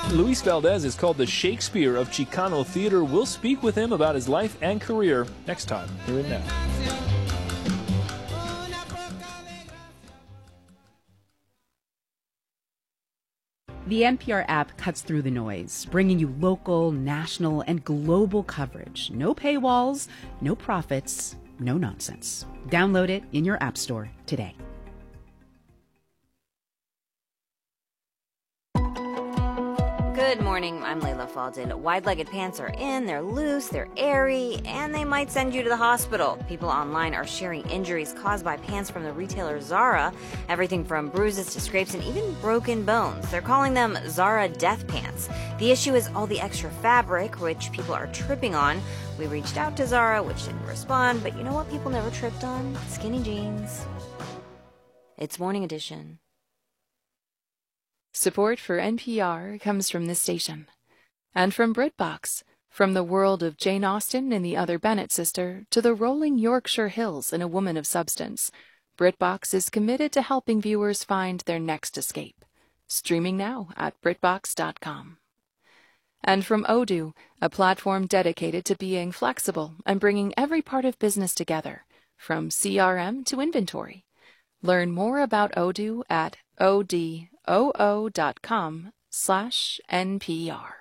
Luis Valdez is called the Shakespeare of Chicano theater. We'll speak with him about his life and career next time, here and now. The NPR app cuts through the noise, bringing you local, national, and global coverage. No paywalls, no profits, no nonsense. Download it in your app store today. Good morning, I'm Layla Faldin. Wide-legged pants are in, they're loose, they're airy, and they might send you to the hospital. People online are sharing injuries caused by pants from the retailer Zara, everything from bruises to scrapes and even broken bones. They're calling them Zara death pants. The issue is all the extra fabric, which people are tripping on. We reached out to Zara, which didn't respond, but you know what people never tripped on? Skinny jeans. It's Morning Edition. Support for NPR comes from this station. And from BritBox, from the world of Jane Austen and the Other Bennet sister to the rolling Yorkshire Hills in A Woman of Substance, BritBox is committed to helping viewers find their next escape. Streaming now at BritBox.com. And from Odoo, a platform dedicated to being flexible and bringing every part of business together, from CRM to inventory. Learn more about Odoo at odoo.com/NPR.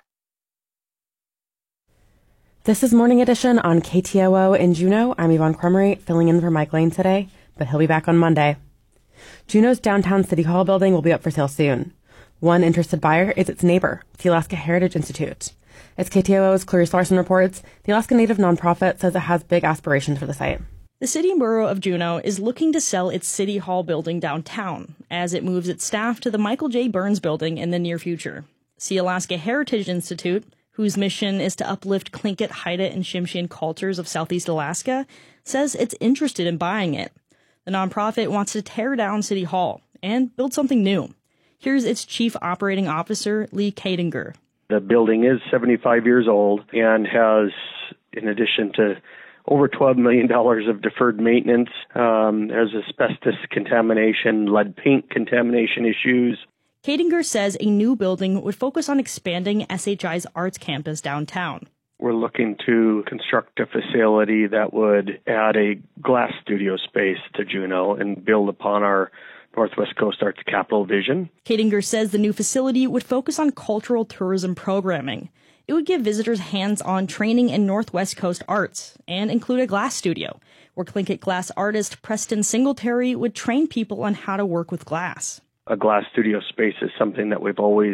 This is Morning Edition on KTOO in Juneau. I'm Yvonne Cromery, filling in for Mike Lane today, but he'll be back on Monday. Juneau's downtown City Hall building will be up for sale soon. One interested buyer is its neighbor, the Alaska Heritage Institute. As KTOO's Clarice Larson reports, the Alaska Native nonprofit says it has big aspirations for the site. The City and Borough of Juneau is looking to sell its City Hall building downtown as it moves its staff to the Michael J. Burns building in the near future. The Alaska Heritage Institute, whose mission is to uplift Tlingit, Haida, and Tsimshian cultures of Southeast Alaska, says it's interested in buying it. The nonprofit wants to tear down City Hall and build something new. Here's its Chief Operating Officer, Lee Kadinger. The building is 75 years old and has, in addition to over $12 million of deferred maintenance, has asbestos contamination, lead paint contamination issues. Kadinger says a new building would focus on expanding SHI's arts campus downtown. We're looking to construct a facility that would add a glass studio space to Juneau and build upon our Northwest Coast Arts Capital vision. Kadinger says the new facility would focus on cultural tourism programming. It would give visitors hands-on training in Northwest Coast arts and include a glass studio, where Tlingit glass artist Preston Singletary would train people on how to work with glass. A glass studio space is something that we've always